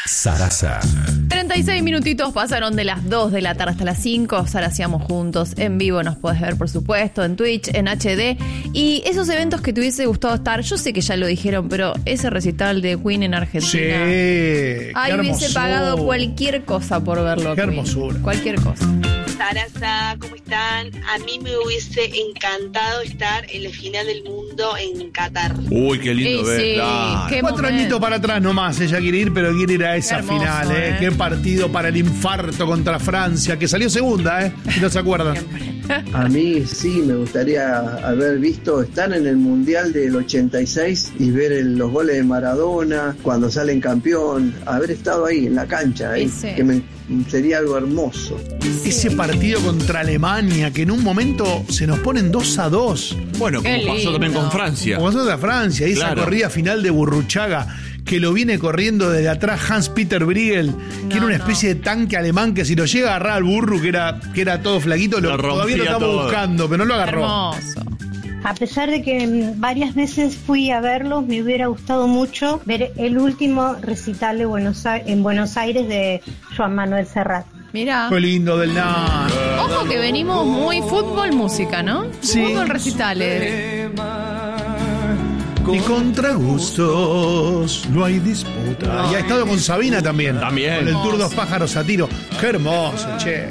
Sarasa. 36 minutitos pasaron de las 2 de la tarde hasta las 5. Saraseamos juntos en vivo. Nos podés ver, por supuesto, en Twitch, en HD. Y esos eventos que te hubiese gustado estar, yo sé que ya lo dijeron, pero ese recital de Queen en Argentina. Sí. Ay, hubiese pagado cualquier cosa por verlo. Qué Queen. hermosura. Cualquier cosa. Sarasa, ¿cómo están? A mí me hubiese encantado estar en la final del mundo en Qatar. Uy, qué lindo Sí, ver. sí, Claro. qué 4 momento. añitos para atrás nomás, ella quiere ir, pero quiere ir a esa Qué hermoso, final, Qué partido para el infarto contra Francia, que salió segunda, si no se acuerdan. A mí sí me gustaría haber visto estar en el Mundial del 86 y ver los goles de Maradona cuando salen campeón, haber estado ahí en la cancha, Ese. que sería algo hermoso. Ese partido contra Alemania, que en un momento se nos ponen 2-2. Bueno, Qué como pasó lindo. también con Francia. Como pasó a Francia, esa Claro. corrida final de Burruchaga, que lo viene corriendo desde atrás Hans-Peter Briegel, que era una especie de tanque alemán que si lo llega a agarrar al burro, que era todo flaquito, Lo todavía lo rompía estamos todo. buscando, pero no lo agarró. Hermoso. A pesar de que varias veces fui a verlos, me hubiera gustado mucho ver el último recital de en Buenos Aires de Joan Manuel Serrat. Mirá. Qué lindo del nano. Ojo que venimos muy fútbol, música, ¿no? Sí. Fútbol, recitales. Ni contra gustos no hay disputa. Y ha estado con Sabina también. También. Con el Tour Dos Pájaros a Tiro. Qué hermoso, che.